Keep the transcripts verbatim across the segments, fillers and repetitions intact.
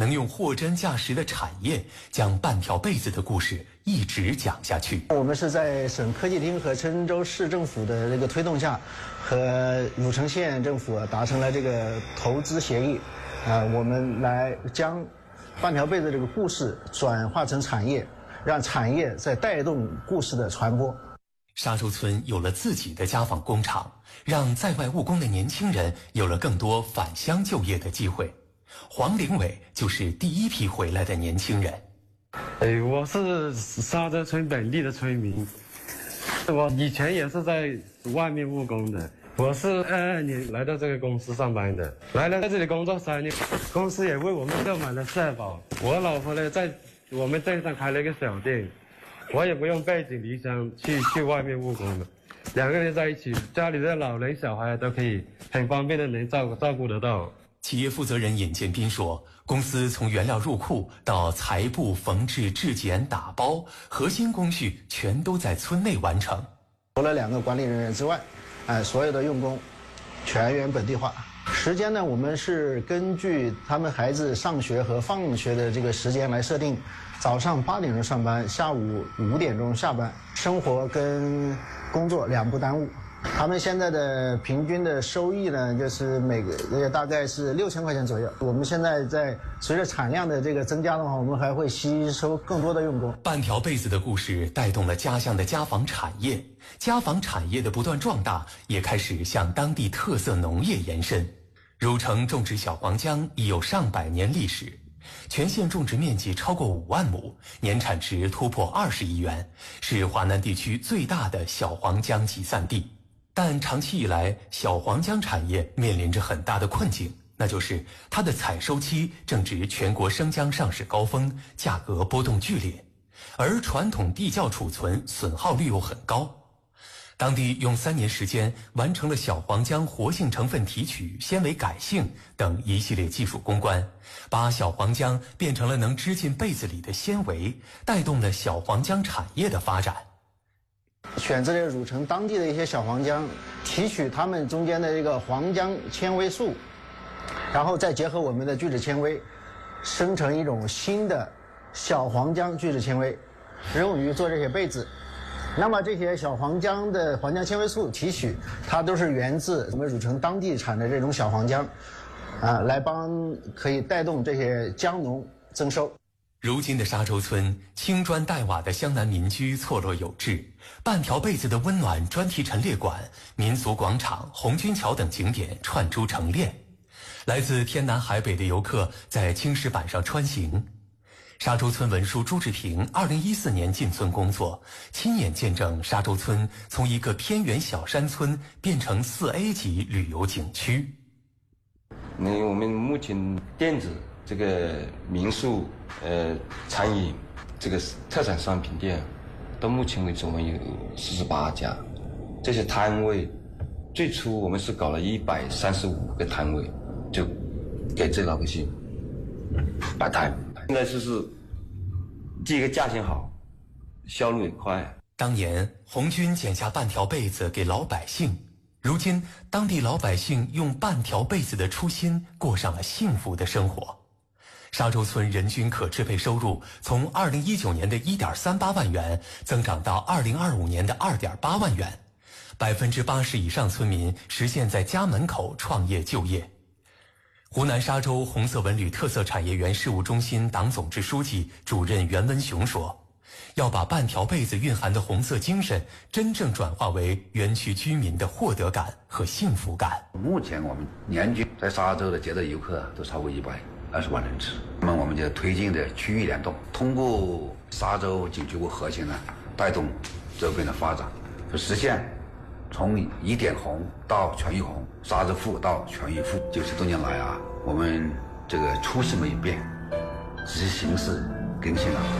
能用货真价实的产业将半条被子的故事一直讲下去。 我们是在省科技厅和郴州市政府的这个推动下，和汝城县政府达成了这个投资协议，啊，我们来将半条被子这个故事转化成产业，让产业在带动故事的传播。 沙洲村有了自己的家纺工厂，让在外务工的年轻人有了更多返乡就业的机会。黄凌伟就是第一批回来的年轻人。 哎，我是沙洲村本地的村民，我以前也是在外面务工的。我是二二年来到这个公司上班的，来了在这里工作三年，公司也为我们购买了社保。我老婆呢，在我们镇上开了一个小店，我也不用背井离乡去去外面务工了。两个人在一起，家里的老人小孩都可以很方便的能照顾照顾得到。 企业负责人尹建斌说，公司从原料入库到裁布、缝制、制剪、打包，核心工序全都在村内完成。 除了两个管理人员之外，哎，所有的用工全员本地化。时间呢，我们是根据他们孩子上学和放学的这个时间来设定，早上八点钟上班，下午五点钟下班，生活跟工作两不耽误。他们现在的平均的收益呢，就是每个月大概是六千块钱左右。我们现在在随着产量的这个增加的话，我们还会吸收更多的用工。 半条被子的故事带动了家乡的家纺产业，家纺产业的不断壮大，也开始向当地特色农业延伸。汝城种植小黄姜已有上百年历史，全县种植面积超过五万亩，年产值突破二十亿元，是华南地区最大的小黄姜集散地。但长期以来，小黄姜产业面临着很大的困境，那就是它的采收期正值全国生姜上市高峰，价格波动剧烈，而传统地窖储存损耗率又很高。当地用三年时间完成了小黄姜活性成分提取、纤维改性等一系列技术攻关，把小黄姜变成了能织进被子里的纤维，带动了小黄姜产业的发展。 选择了汝城当地的一些小黄姜，提取它们中间的这个黄姜纤维素，然后再结合我们的聚酯纤维，生成一种新的小黄姜聚酯纤维，用于做这些被子。那么这些小黄姜的黄姜纤维素提取，它都是源自我们汝城当地产的这种小黄姜，啊，来帮可以带动这些姜农增收。 如今的沙洲村，青砖黛瓦的湘南民居错落有致，半条被子的温暖专题陈列馆、民俗广场、红军桥等景点串珠成链。来自天南海北的游客在青石板上穿行。沙洲村文书朱志平二零一四年进村工作，亲眼见证沙洲村从一个偏远小山村变成四 A 级旅游景区。 那我们目前店子、这个民宿、呃餐饮、这个特产商品店，到目前为止我们有四十八家。这些摊位，最初我们是搞了一百三十五个摊位，就给这老百姓摆摊。现在就是第一个价钱好，销路也快。 当年红军剪下半条被子给老百姓，如今当地老百姓用半条被子的初心过上了幸福的生活。沙洲村人均可支配收入从二零一九年的 一点三八万元增长到二零二五年的 二点八万元，百分之八十以上村民实现在家门口创业就业。湖南沙洲红色文旅特色产业园事务中心党总支书记、主任袁文雄说，要把半条被子蕴含的红色精神真正转化为园区居民的获得感和幸福感。 目前我们年均在沙洲的接待游客都超过一百二十万人次。那么我们就推进的区域联动，通过沙洲景区为核心呢，带动周边的发展，就实现从一点红到全域红，沙洲富到全域富。九十多年来啊，我们这个初心没变，只是形式更新了。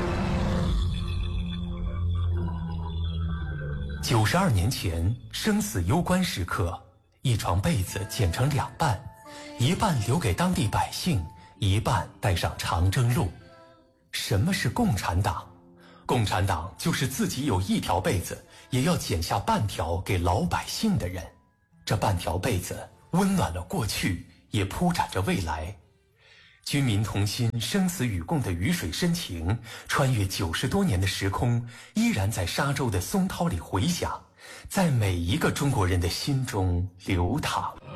九十二年前，生死攸关时刻，一床被子剪成两半，一半留给当地百姓，一半带上长征路。什么是共产党？共产党就是自己有一条被子，也要剪下半条给老百姓的人。这半条被子温暖了过去，也铺展着未来。 军民同心、生死与共的鱼水深情，穿越九十多年的时空，依然在沙洲的松涛里回响，在每一个中国人的心中流淌。